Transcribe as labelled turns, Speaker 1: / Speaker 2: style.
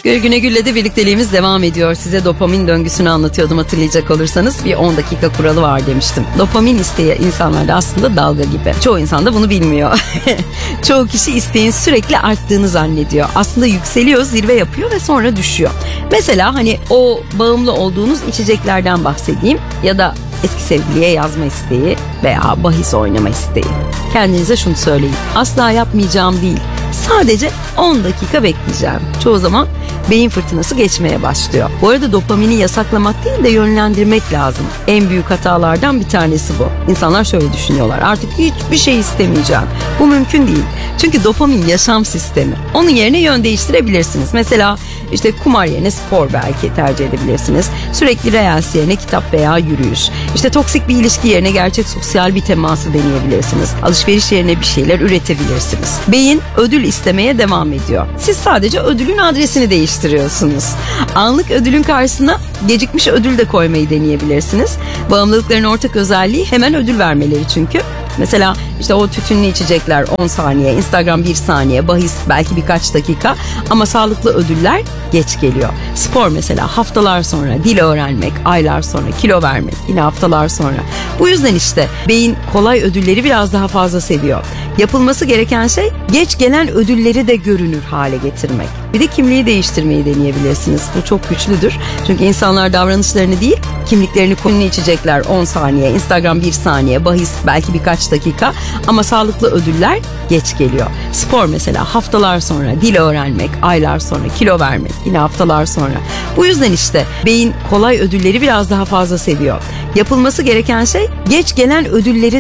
Speaker 1: Güne Gül'le de birlikteliğimiz devam ediyor. Size dopamin döngüsünü anlatıyordum, hatırlayacak olursanız. Bir 10 dakika kuralı var demiştim. Dopamin isteği insanlarda aslında dalga gibi. Çoğu insan da bunu bilmiyor. Çoğu kişi isteğin sürekli arttığını zannediyor. Aslında yükseliyor, zirve yapıyor ve sonra düşüyor. Mesela hani o bağımlı olduğunuz içeceklerden bahsedeyim ya da eski sevgiliye yazma isteği veya bahis oynama isteği. Kendinize şunu söyleyin: asla yapmayacağım değil, sadece 10 dakika bekleyeceğim. Çoğu zaman beyin fırtınası geçmeye başlıyor. Bu arada dopamini yasaklamak değil de yönlendirmek lazım. En büyük hatalardan bir tanesi bu. İnsanlar şöyle düşünüyorlar: artık hiçbir şey istemeyeceğim. Bu mümkün değil. Çünkü dopamin yaşam sistemi. Onun yerine yön değiştirebilirsiniz. Mesela işte kumar yerine spor belki tercih edebilirsiniz. Sürekli reels yerine kitap veya yürüyüş. İşte toksik bir ilişki yerine gerçek sosyal bir teması deneyebilirsiniz. Alışveriş yerine bir şeyler üretebilirsiniz. Beyin ödül istemeye devam ediyor. Siz sadece ödülün adresini değiştiriyorsunuz. Anlık ödülün karşısına gecikmiş ödül de koymayı deneyebilirsiniz. Bağımlılıkların ortak özelliği hemen ödül vermeleri çünkü. Mesela işte o tütünlü içecekler 10 saniye, Instagram 1 saniye, bahis belki birkaç dakika, ama sağlıklı ödüller geç geliyor. Spor mesela haftalar sonra, dil öğrenmek aylar sonra, kilo vermek yine haftalar sonra. Bu yüzden işte beyin kolay ödülleri biraz daha fazla seviyor. Yapılması gereken şey geç gelen ödülleri de görünür hale getirmek. Bir de kimliği değiştirmeyi deneyebilirsiniz. Bu çok güçlüdür. Çünkü insanlar davranışlarını değil, kimliklerini tütünlü içecekler 10 saniye, Instagram 1 saniye, bahis belki birkaç dakika, ama sağlıklı ödüller geç geliyor. Spor mesela haftalar sonra, dil öğrenmek aylar sonra, kilo vermek yine haftalar sonra. Bu yüzden işte beyin kolay ödülleri biraz daha fazla seviyor. Yapılması gereken şey geç gelen ödülleri